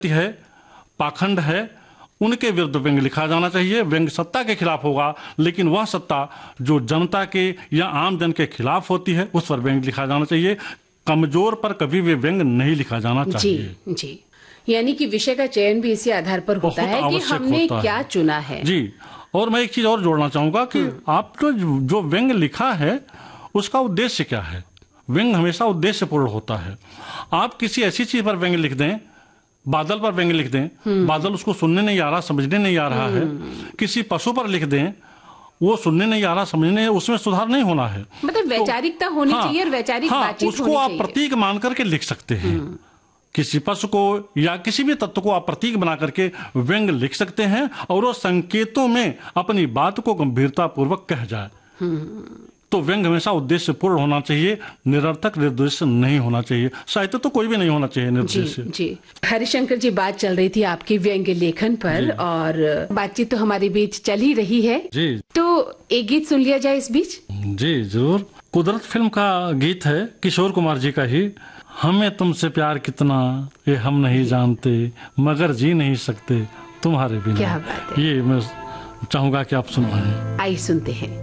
है, पाखंड है, उनके विरुद्ध व्यंग्य लिखा जाना चाहिए। व्यंग्य सत्ता के खिलाफ होगा, लेकिन वह सत्ता जो जनता के या आम जन के खिलाफ होती है उस पर व्यंग्य लिखा जाना चाहिए। कमजोर पर कभी भी व्यंग्य नहीं लिखा जाना चाहिए। जी, यानी कि विषय का चयन भी इसी आधार पर होता है कि हमने क्या चुना है। जी, और मैं एक चीज और जोड़ना चाहूंगा कि आपने जो व्यंग्य लिखा है उसका उद्देश्य क्या है। व्यंग्य हमेशा उद्देश्यपूर्ण होता है। आप किसी ऐसी चीज पर व्यंग्य लिख दें, बादल पर व्यंग्य लिख दें, बादल उसको सुनने नहीं आ रहा, समझने नहीं आ रहा है। किसी पशु पर लिख दें, वो सुनने नहीं आ रहा, समझने, उसमें सुधार नहीं होना है। मतलब वैचारिकता होनी चाहिए और वैचारिक बातचीत उसको होनी आप चाहिए। प्रतीक मान करके लिख सकते हैं। किसी पशु को या किसी भी तत्व को आप प्रतीक बना करके व्यंग्य लिख सकते हैं और वो संकेतों में अपनी बात को गंभीरता पूर्वक कह जाए। तो व्यंग्य हमेशा उद्देश्यपूर्ण होना चाहिए, निरर्थक निर्देश नहीं होना चाहिए। साहित्य तो कोई भी नहीं होना चाहिए निर्देश। जी, हरिशंकर जी, बात चल रही थी आपके व्यंग्य लेखन पर और बातचीत तो हमारे बीच चल ही रही है। जी, तो एक गीत सुन लिया जाए इस बीच। जी जरूर। कुदरत फिल्म का गीत है, किशोर कुमार जी का ही। हमें तुमसे प्यार कितना ये हम नहीं जानते, मगर जी नहीं सकते तुम्हारे बिना। क्या बात है। ये मैं चाहूंगा कि आप सुनवाएं। आइए सुनते हैं।